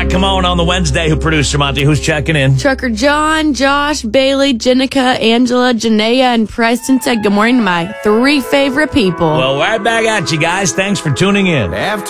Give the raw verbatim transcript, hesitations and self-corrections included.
right, come on on the Wednesday. Who producer Monty? Who's checking in? Trucker John, Josh, Bailey, Jenica, Angela, Janaea, and Preston said good morning to my three favorite people. Well, right back at you guys. Thanks for tuning in. After